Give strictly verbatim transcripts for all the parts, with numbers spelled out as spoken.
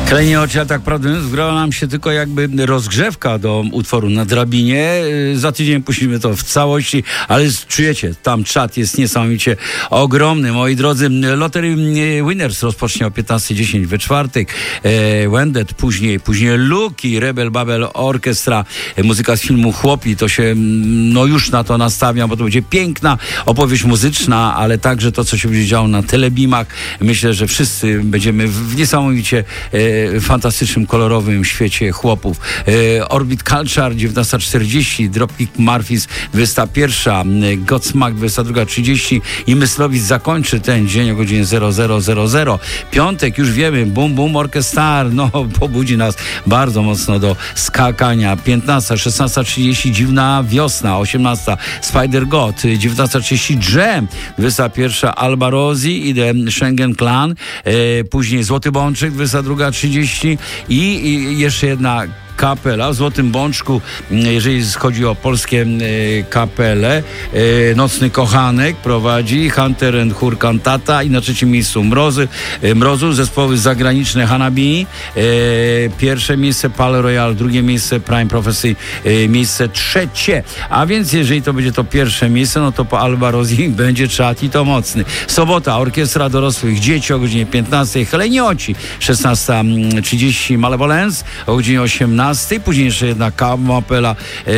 Klenie oczy, a tak prawdę zgrała nam się tylko jakby rozgrzewka do utworu Na drabinie. Za tydzień puścimy to w całości, ale czujecie, tam czat jest niesamowicie ogromny. Moi drodzy, Lottery Winners rozpocznie o piętnasta dziesięć we czwartek. E, Wendet później, później Luki, Rebel Babel Orchestra, e, muzyka z filmu Chłopi. To się, no już na to nastawiam, bo to będzie piękna opowieść muzyczna, ale także to, co się będzie działo na telebimach. Myślę, że wszyscy będziemy w niesamowicie e, fantastycznym, kolorowym świecie chłopów. E, Orbit Culture dziewiętnasta czterdzieści, Dropkick Murphys dwudziesta pierwsza, Godsmack dwudziesta druga trzydzieści i Myslowic zakończy ten dzień o godzinie zero zero zero zero. Piątek, już wiemy, Boom Boom Orchestra, no pobudzi nas bardzo mocno do skakania. piętnasta, szesnasta trzydzieści Dziwna Wiosna, osiemnasta Spider God, dziewiętnasta trzydzieści Jam, dwudziesta pierwsza Alba Rosi i The Schengen Clan, e, później Złoty Bączek, dwudziesta druga trzydzieści i, i jeszcze jedna kapela w Złotym Bączku, jeżeli chodzi o polskie e, kapele. E, Nocny Kochanek prowadzi, Hunter and Hur Cantata i na trzecim miejscu Mrozy, e, Mrozu, zespoły zagraniczne Hanabi, e, pierwsze miejsce Pal Royal, drugie miejsce Prime Prophecy, e, miejsce trzecie. A więc jeżeli to będzie to pierwsze miejsce, no to po Alba Rosi będzie czat i to mocny. Sobota, Orkiestra Dorosłych Dzieci o godzinie piętnastej, Helenioci, szesnasta trzydzieści Malevolence o godzinie osiemnastej. Później jeszcze jedna kapela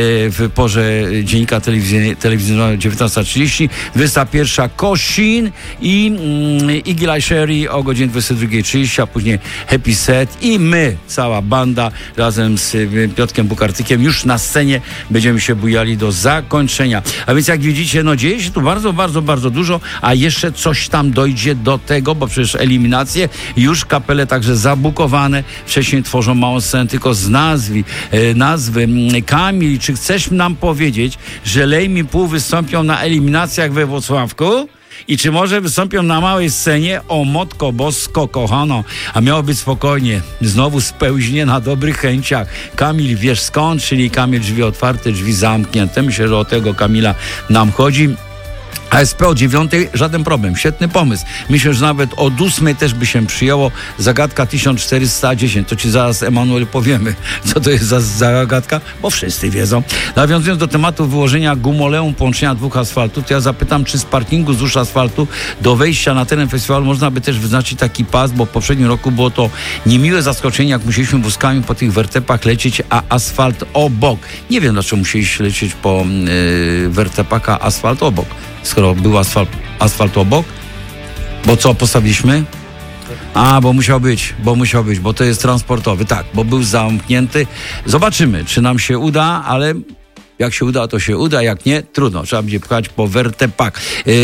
w porze dziennika telewizyjnego dziewiętnasta trzydzieści, dwudziesta pierwsza Kosin i mm, Iggy Sherry o godzinie dwudziestej drugiej trzydzieści, a później Happy Set i my, cała banda razem z Piotrkiem Bukartykiem już na scenie będziemy się bujali do zakończenia. A więc jak widzicie, no dzieje się tu bardzo, bardzo, bardzo dużo, a jeszcze coś tam dojdzie do tego, bo przecież eliminacje, już kapele także zabukowane, wcześniej tworzą małą scenę tylko z nazwy, nazwy. Kamil, czy chcesz nam powiedzieć, że Lejmi Pół wystąpią na eliminacjach we Włocławku? I czy może wystąpią na małej scenie? O Matko Bosko, kochano, a miało być spokojnie. Znowu spełźnie na dobrych chęciach. Kamil, wiesz skąd? Czyli Kamil, drzwi otwarte, drzwi zamknięte. Myślę, że o tego Kamila nam chodzi. A S P o dziewiątej, żaden problem, świetny pomysł. Myślę, że nawet od ósmej też by się przyjęło. Zagadka tysiąc czterysta dziesięć. To ci zaraz, Emanuel, powiemy, co to jest za zagadka, bo wszyscy wiedzą. Nawiązując do tematu wyłożenia gumoleum połączenia dwóch asfaltów, to ja zapytam, czy z parkingu wzdłuż asfaltu do wejścia na teren festiwalu można by też wyznaczyć taki pas, bo w poprzednim roku było to niemiłe zaskoczenie, jak musieliśmy wózkami po tych wertepach lecieć, a asfalt obok. Nie wiem, dlaczego musieliśmy lecieć po yy, wertepach, a asfalt obok. Skoro był asfalt, asfalt obok, bo co postawiliśmy? A, bo musiał być, bo musiał być, bo to jest transportowy, tak, bo był zamknięty. Zobaczymy, czy nam się uda, ale jak się uda, to się uda, jak nie, trudno, trzeba będzie pchać po wertepach. Yy,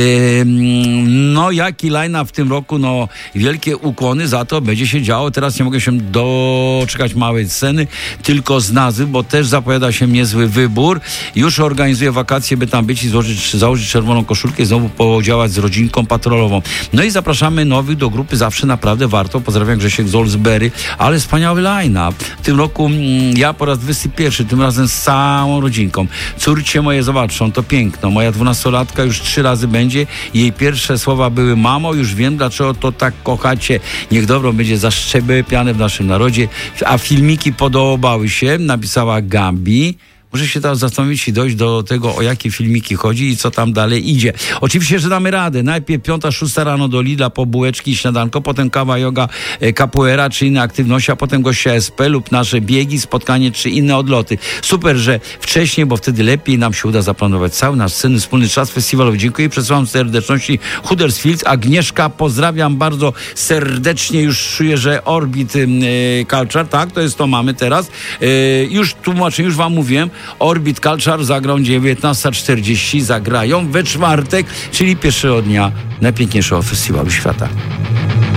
no, jaki line-up w tym roku, no, wielkie ukłony za to, będzie się działo. Teraz nie mogę się doczekać małej sceny, tylko z nazwy, bo też zapowiada się niezły wybór. Już organizuję wakacje, by tam być i złożyć, założyć czerwoną koszulkę i znowu podziałać z rodzinką patrolową. No i zapraszamy nowych do grupy, zawsze naprawdę warto. Pozdrawiam, Grzesiek z Olsbury, ale wspaniały line-up. W tym roku mm, ja po raz dwudziesty pierwszy, tym razem z całą rodzinką. Córcie moje zobaczą, to piękno. Moja dwunastolatka już trzy razy będzie. Jej pierwsze słowa były: mamo, już wiem, dlaczego to tak kochacie. Niech dobro będzie zaszczepiane w naszym narodzie. A filmiki podobały się, napisała Gabi. Muszę się teraz zastanowić i dojść do tego, o jakie filmiki chodzi i co tam dalej idzie. Oczywiście, że damy radę. Najpierw piąta, szósta rano do Lidla po bułeczki i śniadanko, potem kawa, yoga, capoeira czy inne aktywności, a potem gościa S P lub nasze biegi, spotkanie czy inne odloty. Super, że wcześniej, bo wtedy lepiej nam się uda zaplanować cały nasz cenny, wspólny czas festiwalowy. Dziękuję i przesyłam serdeczności Huddersfield. Agnieszka, pozdrawiam bardzo serdecznie. Już czuję, że Orbit yy, Culture, tak, to jest to mamy teraz. Yy, już tłumaczę, już wam mówiłem. Orbit Culture zagrał dziewiętnasta czterdzieści, zagrają we czwartek, czyli pierwszego dnia najpiękniejszego festiwalu świata.